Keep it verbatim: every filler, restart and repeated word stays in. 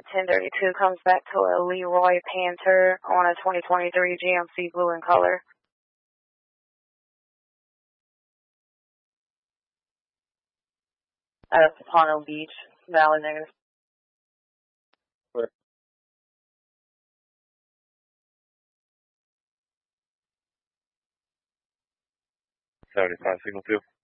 ten thirty-two comes back to a Leroy Panther on a twenty twenty-three G M C blue in color. At Pompano Beach, Valley News. Where? seventy-five, signal two.